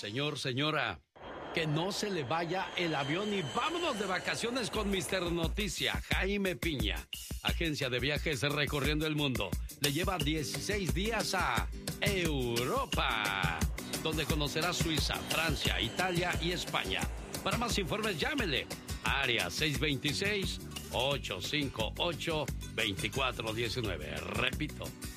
Señor, señora, que no se le vaya el avión y vámonos de vacaciones con Mister Noticia, Jaime Piña. Agencia de viajes recorriendo el mundo. Le lleva 16 días a Europa, donde conocerá Suiza, Francia, Italia y España. Para más informes, llámele. Área 626-858-2419. Repito,